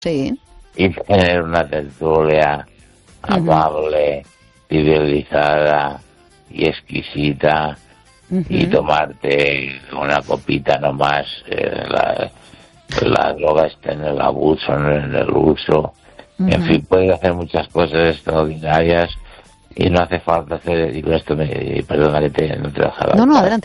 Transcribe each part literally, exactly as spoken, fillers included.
Sí. Y tener una tertulia amable, uh-huh. civilizada y exquisita, uh-huh. y tomarte una copita nomás. Eh, la, la droga está en el abuso, no en el uso. Uh-huh. En fin, puedes hacer muchas cosas extraordinarias y no hace falta hacer, y con esto me, perdona que te, no te he dejado. No, no, adelante.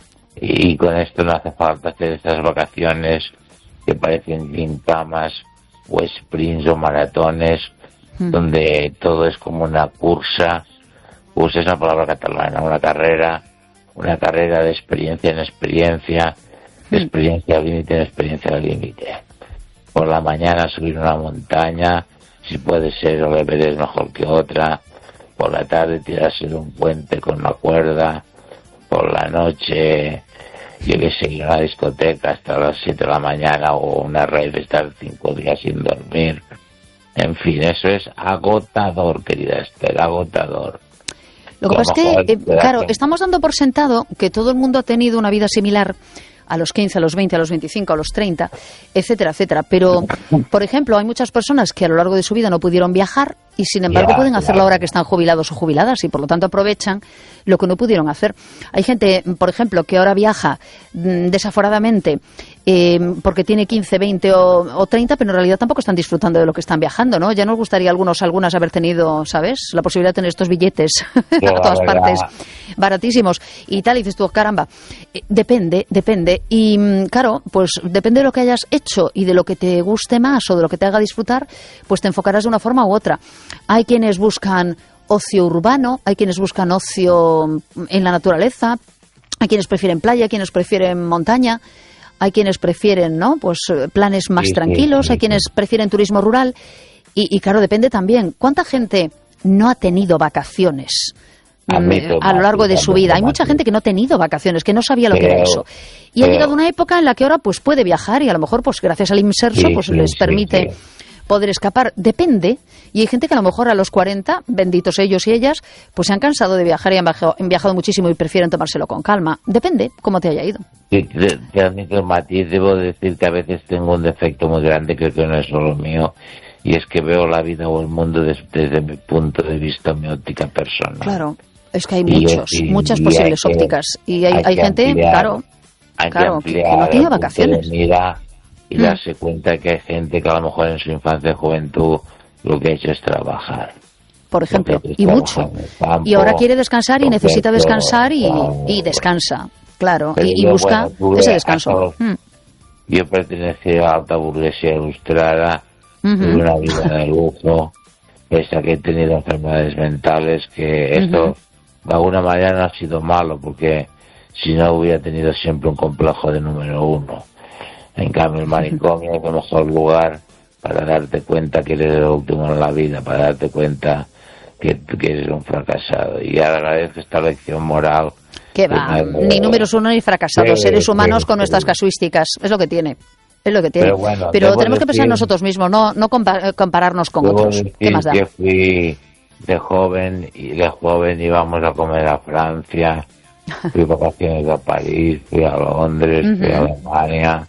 Y con esto no hace falta hacer estas vacaciones que parecen gincamas o sprints o maratones, mm. donde todo es como una cursa. Cursa es una palabra catalana, una carrera, una carrera de experiencia en experiencia, de mm. experiencia al límite en experiencia al límite. Por la mañana subir una montaña, si puede ser o es mejor que otra. Por la tarde tirarse de un puente con una cuerda. Por la noche, yo que sé, ir a una discoteca hasta las siete de la mañana o una rave, estar cinco días sin dormir. En fin, eso es agotador, querida Esther, agotador. Lo que pasa es que, eh, claro, estamos dando por sentado que todo el mundo ha tenido una vida similar a los quince, a los veinte, a los veinticinco, a los treinta, etcétera, etcétera. Pero, por ejemplo, hay muchas personas que a lo largo de su vida no pudieron viajar y, sin embargo, ya, pueden hacerlo claro. ahora que están jubilados o jubiladas y, por lo tanto, aprovechan lo que no pudieron hacer. Hay gente, por ejemplo, que ahora viaja mmm, desaforadamente eh, porque tiene quince, veinte o, o treinta, pero en realidad tampoco están disfrutando de lo que están viajando, ¿no? Ya nos gustaría a algunos, algunas haber tenido, ¿sabes?, la posibilidad de tener estos billetes a todas partes, baratísimos y tal. Y dices tú, caramba, eh, depende, depende. Y, claro, pues depende de lo que hayas hecho y de lo que te guste más o de lo que te haga disfrutar, pues te enfocarás de una forma u otra. Hay quienes buscan ocio urbano, hay quienes buscan ocio en la naturaleza, hay quienes prefieren playa, hay quienes prefieren montaña, hay quienes prefieren, ¿no?, pues planes más sí, tranquilos, sí, sí, hay quienes sí. prefieren turismo rural y, y, claro, depende también. ¿Cuánta gente no ha tenido vacaciones a, a lo largo de su vida? Hay mucha gente que no ha tenido vacaciones, que no sabía lo pero, que era eso. Y pero, ha llegado una época en la que ahora pues puede viajar y a lo mejor pues gracias al inserso sí, pues sí, les permite sí, sí. poder escapar. Depende. Y hay gente que a lo mejor a los cuarenta, benditos ellos y ellas, pues se han cansado de viajar y han viajado, han viajado muchísimo y prefieren tomárselo con calma. Depende cómo te haya ido. Sí, te admito, Matiz, debo decir que a veces tengo un defecto muy grande, creo que no es solo mío, y es que veo la vida o el mundo desde, desde mi punto de vista, mi óptica personal. Claro. Es que hay muchos, y, muchas y posibles que, ópticas. Y hay, hay, hay gente, ampliar, claro, hay claro que, que no tiene vacaciones. Mira y mm. darse cuenta que hay gente que a lo mejor en su infancia y juventud lo que ha hecho es trabajar. Por ejemplo, y mucho. Campo, y ahora quiere descansar y necesita descansar y, y descansa, claro, y, y yo, busca bueno, ese descanso. Los, mm. Yo pertenecía a la alta burguesía ilustrada, uh-huh. tuve una vida de lujo, pese a que he tenido enfermedades mentales, que esto... Uh-huh. de alguna manera no ha sido malo, porque si no hubiera tenido siempre un complejo de número uno. En cambio, el manicomio es el mejor lugar para darte cuenta que eres el último en la vida, para darte cuenta que, que eres un fracasado. Y agradezco esta lección moral. Que va, que ni números uno ni fracasados, sí, seres humanos sí, con sí. nuestras casuísticas, es lo que tiene. Es lo que tiene. Pero, bueno, Pero tenemos decir, que pensar nosotros mismos, no, no compa- compararnos con otros. ¿Qué más da? Que fui de joven y de joven íbamos a comer a Francia, fui vacaciones a París, fui a Londres, uh-huh. fui a Alemania,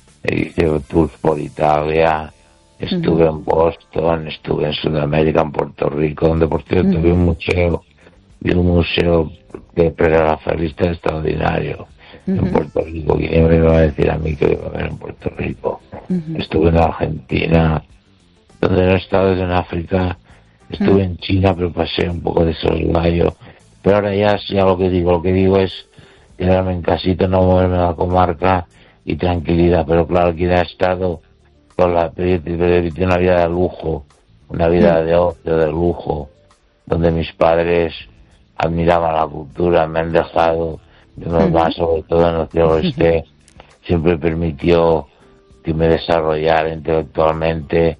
hice tours por Italia, estuve uh-huh. en Boston, estuve en Sudamérica, en Puerto Rico, donde por cierto uh-huh. vi un museo, vi un museo de prerrafaelista extraordinario uh-huh. en Puerto Rico. ¿Quién me iba a decir a mí que iba a ver en Puerto Rico? Uh-huh. Estuve en Argentina, donde no he estado en África. Estuve mm. en China, pero pasé un poco de soslayo. Pero ahora ya, ya lo que digo, lo que digo es quedarme en casita, no moverme a la comarca y tranquilidad. Pero claro, quien ha estado con la una vida de lujo, una vida mm. de ocio, de lujo, donde mis padres admiraban la cultura, me han dejado, de unos mm. más, sobre todo en el Cielo Oeste, siempre permitió que me desarrollara intelectualmente.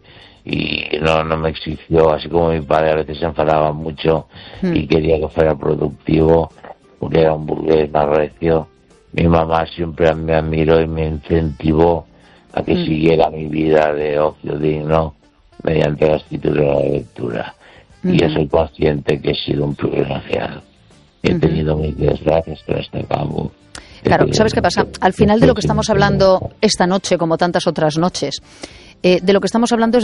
Y no no me exigió, así como mi padre a veces se enfadaba mucho mm. y quería que fuera productivo, porque era un burgués más recio. Mi mamá siempre me admiró y me incentivó a que mm. siguiera mi vida de ocio digno mediante la escritura y la lectura. Mm-hmm. Y yo soy consciente que he sido un privilegiado. He mm-hmm. tenido mis desgracias, pero hasta cabo. Claro, ¿sabes qué pasa? Al final de lo que estamos hablando esta noche, como tantas otras noches, Eh, de lo que estamos hablando es